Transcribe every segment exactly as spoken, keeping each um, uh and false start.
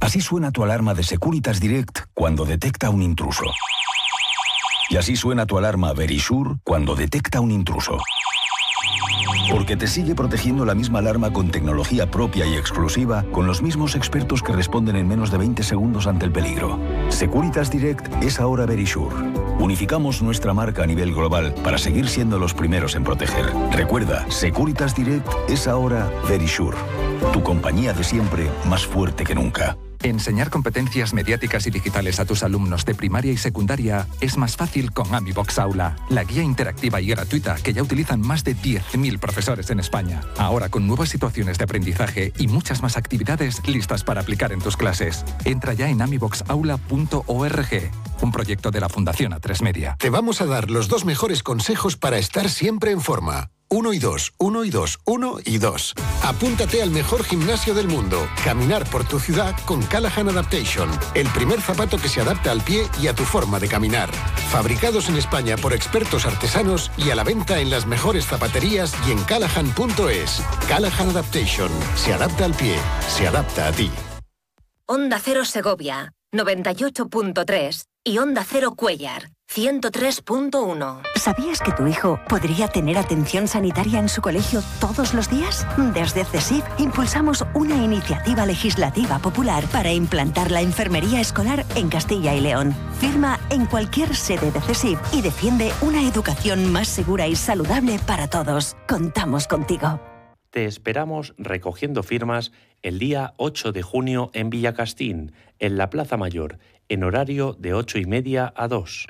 Así suena tu alarma de Securitas Direct cuando detecta un intruso. Y así suena tu alarma Verisure cuando detecta un intruso. Porque te sigue protegiendo la misma alarma con tecnología propia y exclusiva, con los mismos expertos que responden en menos de veinte segundos ante el peligro. Securitas Direct es ahora Verisure. Unificamos nuestra marca a nivel global para seguir siendo los primeros en proteger. Recuerda, Securitas Direct es ahora Verisure. Tu compañía de siempre, más fuerte que nunca. Enseñar competencias mediáticas y digitales a tus alumnos de primaria y secundaria es más fácil con AmiBox Aula, la guía interactiva y gratuita que ya utilizan más de diez mil profesores en España. Ahora con nuevas situaciones de aprendizaje y muchas más actividades listas para aplicar en tus clases. Entra ya en amibox aula punto org, un proyecto de la Fundación A tres Media. Te vamos a dar los dos mejores consejos para estar siempre en forma. Uno y dos, uno y dos, uno y dos. Apúntate al mejor gimnasio del mundo. Caminar por tu ciudad con Callahan Adaptation. El primer zapato que se adapta al pie y a tu forma de caminar. Fabricados en España por expertos artesanos y a la venta en las mejores zapaterías y en callahan punto es. Callahan Adaptation. Se adapta al pie. Se adapta a ti. Onda Cero Segovia, noventa y ocho punto tres. Y Onda Cero Cuéllar, ciento tres punto uno. ¿Sabías que tu hijo podría tener atención sanitaria en su colegio todos los días? Desde CESIF impulsamos una iniciativa legislativa popular para implantar la enfermería escolar en Castilla y León. Firma en cualquier sede de CESIF y defiende una educación más segura y saludable para todos. Contamos contigo. Te esperamos recogiendo firmas el día ocho de junio en Villacastín, en la Plaza Mayor, en horario de ocho y media a dos.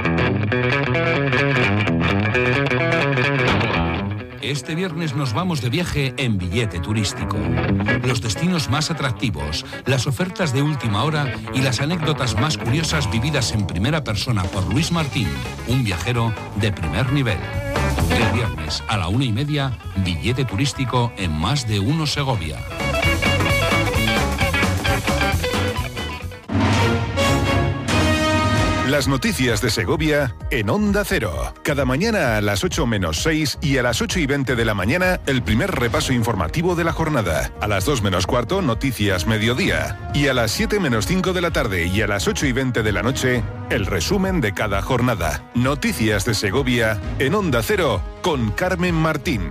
Este viernes nos vamos de viaje en Billete Turístico. Los destinos más atractivos, las ofertas de última hora y las anécdotas más curiosas vividas en primera persona por Luis Martín, un viajero de primer nivel. El viernes a la una y media, Billete Turístico en Más de Uno Segovia. Las noticias de Segovia en Onda Cero. Cada mañana a las ocho menos seis y a las ocho y veinte de la mañana, el primer repaso informativo de la jornada. A las dos menos cuarto, noticias mediodía. Y a las siete menos cinco de la tarde y a las ocho y veinte de la noche, el resumen de cada jornada. Noticias de Segovia en Onda Cero con Carmen Martín.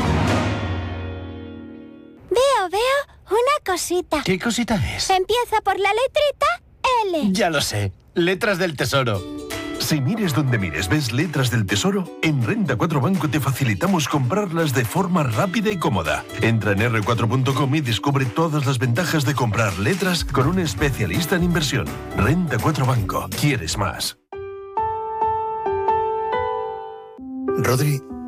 Veo, veo una cosita. ¿Qué cosita es? Empieza por la letrita L. Ya lo sé. Letras del Tesoro. Si mires donde mires, ves Letras del Tesoro, en Renta cuatro Banco te facilitamos comprarlas de forma rápida y cómoda. Entra en erre cuatro punto com y descubre todas las ventajas de comprar letras con un especialista en inversión. Renta cuatro Banco. ¿Quieres más? Rodri,